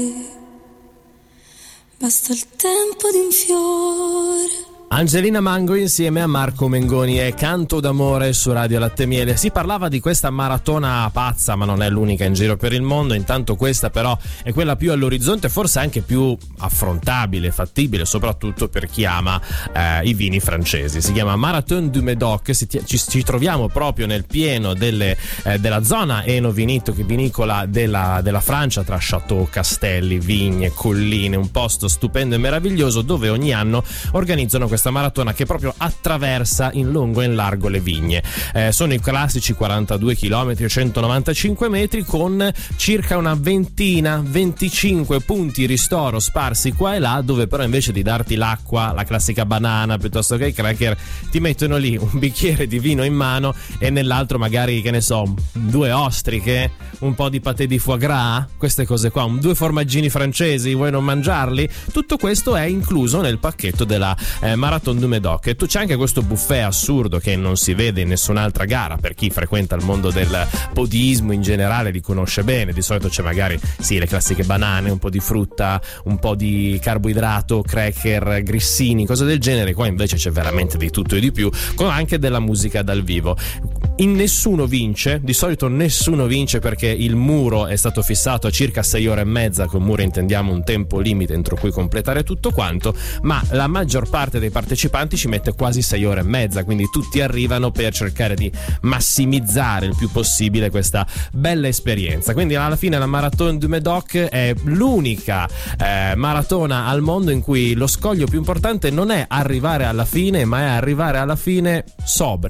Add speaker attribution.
Speaker 1: Basta il tempo di un fiore.
Speaker 2: Angelina Mango insieme a Marco Mengoni e Canto d'amore su Radio Latte Miele. Si parlava di questa maratona pazza, ma non è l'unica in giro per il mondo. Intanto questa però è quella più all'orizzonte, forse anche più affrontabile, fattibile, soprattutto per chi ama i vini francesi. Si chiama Marathon du Médoc. Ci troviamo proprio nel pieno della zona enovinicola della Francia, tra chateau, castelli, vigne, colline, un posto stupendo e meraviglioso dove ogni anno organizzano questa maratona che proprio attraversa in lungo e in largo le vigne. Sono i classici 42 km, 195 metri con circa una 25 punti ristoro sparsi qua e là, dove però invece di darti l'acqua, la classica banana piuttosto che i cracker, ti mettono lì un bicchiere di vino in mano e nell'altro magari, che ne so, 2 ostriche, un po' di pâté di foie gras, queste cose qua, 2 formaggini francesi, vuoi non mangiarli? Tutto questo è incluso nel pacchetto della Marathon du Médoc. E tu c'è anche questo buffet assurdo che non si vede in nessun'altra gara. Per chi frequenta il mondo del podismo in generale li conosce bene. Di solito c'è magari le classiche banane, un po' di frutta, un po' di carboidrato, cracker, grissini, cose del genere. Qua invece c'è veramente di tutto e di più, con anche della musica dal vivo. In nessuno vince, di solito nessuno vince, perché il muro è stato fissato a circa 6 ore e mezza. Con muro intendiamo un tempo limite entro cui completare tutto quanto, ma la maggior parte dei partecipanti ci mette quasi 6 ore e mezza, quindi tutti arrivano per cercare di massimizzare il più possibile questa bella esperienza. Quindi alla fine la Marathon du Médoc è l'unica maratona al mondo in cui lo scoglio più importante non è arrivare alla fine, ma è arrivare alla fine sobri.